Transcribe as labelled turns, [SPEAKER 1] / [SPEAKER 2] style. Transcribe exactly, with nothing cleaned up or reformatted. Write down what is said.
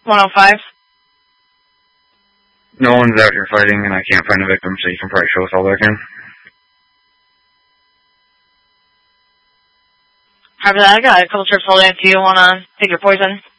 [SPEAKER 1] one oh five.
[SPEAKER 2] No one's out here fighting, and I can't find a victim, so you can probably show us all back in.
[SPEAKER 1] Copy that. I got a couple trips holding. Do you want to take your poison?